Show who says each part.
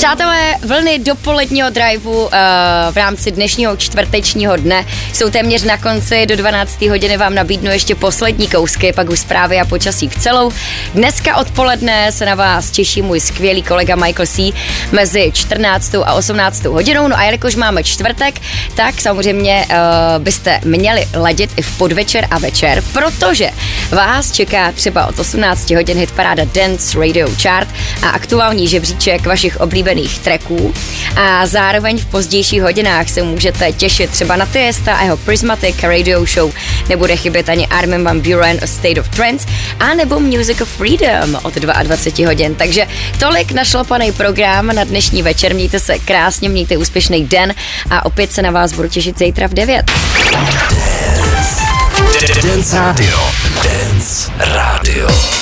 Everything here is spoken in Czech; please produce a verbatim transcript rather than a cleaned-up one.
Speaker 1: Přátelé, vlny dopoledního driveu uh, v rámci dnešního čtvrtečního dne jsou téměř na konci. Do dvanácté hodiny vám nabídnu ještě poslední kousky, pak už zprávy a počasí v celou. Dneska odpoledne se na vás těší můj skvělý kolega Michael C. mezi čtrnáctou a osmnáctou hodinou. No a jelikož máme čtvrtek, tak samozřejmě uh, byste měli ladit i v podvečer a večer, protože vás čeká třeba od osmnácti hodin hitparáda Dance Radio Chart a aktuální žebříček vašich oblíbených tracků. A zároveň v pozdějších hodinách se můžete těšit třeba na Tiesta a jeho Prismatic Radio Show. Nebude chybět ani Armin van Buuren A State of Trance a nebo Music of Freedom od dvacet dva hodin. Takže tolik našlapaný program na dnešní večer. Mějte se krásně, mějte úspěšný den a opět se na vás budu těšit zítra v devět.
Speaker 2: Dance Radio. Dance Radio.